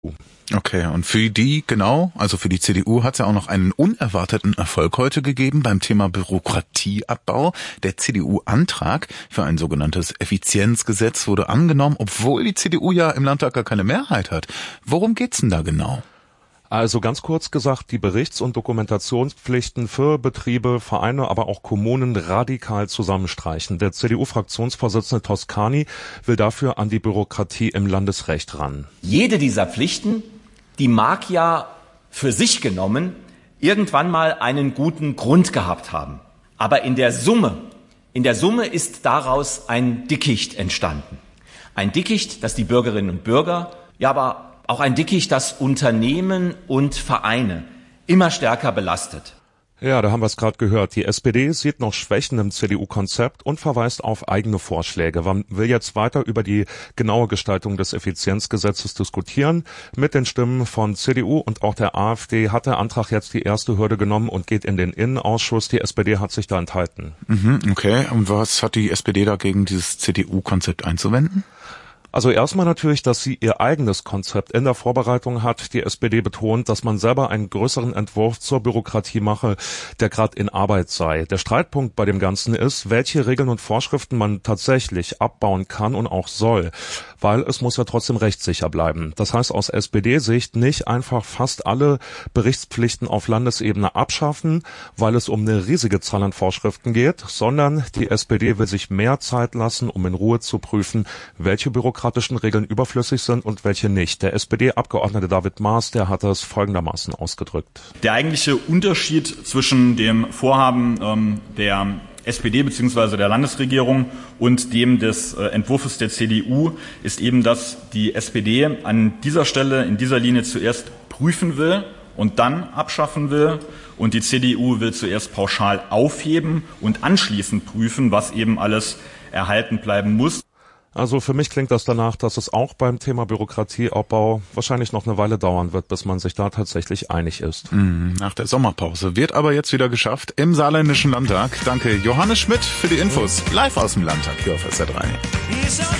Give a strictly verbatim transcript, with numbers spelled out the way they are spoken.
Okay, und für die, genau, also für die C D U hat es ja auch noch einen unerwarteten Erfolg heute gegeben beim Thema Bürokratieabbau. Der C D U-Antrag für ein sogenanntes Effizienzgesetz wurde angenommen, obwohl die C D U ja im Landtag gar keine Mehrheit hat. Worum geht's denn da genau? Also ganz kurz gesagt, die Berichts- und Dokumentationspflichten für Betriebe, Vereine, aber auch Kommunen radikal zusammenstreichen. Der C D U-Fraktionsvorsitzende Toscani will dafür an die Bürokratie im Landesrecht ran. Jede dieser Pflichten, die mag ja für sich genommen irgendwann mal einen guten Grund gehabt haben. Aber in der Summe, in der Summe ist daraus ein Dickicht entstanden. Ein Dickicht, das die Bürgerinnen und Bürger, ja aber auch ein Dickicht, das Unternehmen und Vereine immer stärker belastet. Ja, da haben wir es gerade gehört. Die S P D sieht noch Schwächen im C D U-Konzept und verweist auf eigene Vorschläge. Man will jetzt weiter über die genaue Gestaltung des Effizienzgesetzes diskutieren. Mit den Stimmen von C D U und auch der AfD hat der Antrag jetzt die erste Hürde genommen und geht in den Innenausschuss. Die S P D hat sich da enthalten. Mhm, okay, und was hat die S P D dagegen, dieses C D U-Konzept einzuwenden? Also erstmal natürlich, dass sie ihr eigenes Konzept in der Vorbereitung hat. Die S P D betont, dass man selber einen größeren Entwurf zur Bürokratie mache, der gerade in Arbeit sei. Der Streitpunkt bei dem Ganzen ist, welche Regeln und Vorschriften man tatsächlich abbauen kann und auch soll, weil es muss ja trotzdem rechtssicher bleiben. Das heißt aus S P D-Sicht nicht einfach fast alle Berichtspflichten auf Landesebene abschaffen, weil es um eine riesige Zahl an Vorschriften geht, sondern die S P D will sich mehr Zeit lassen, um in Ruhe zu prüfen, welche Bürokratie Regeln überflüssig sind und welche nicht. Der S P D-Abgeordnete David Maas, der hat das folgendermaßen ausgedrückt. Der eigentliche Unterschied zwischen dem Vorhaben ähm, der S P D bzw. der Landesregierung und dem des äh, Entwurfs der C D U ist eben, dass die S P D an dieser Stelle, in dieser Linie zuerst prüfen will und dann abschaffen will. Und die C D U will zuerst pauschal aufheben und anschließend prüfen, was eben alles erhalten bleiben muss. Also für mich klingt das danach, dass es auch beim Thema Bürokratieabbau wahrscheinlich noch eine Weile dauern wird, bis man sich da tatsächlich einig ist. Nach der Sommerpause wird aber jetzt wieder geschafft im Saarländischen Landtag. Danke Johannes Schmidt für die Infos. Live aus dem Landtag hier auf S R drei.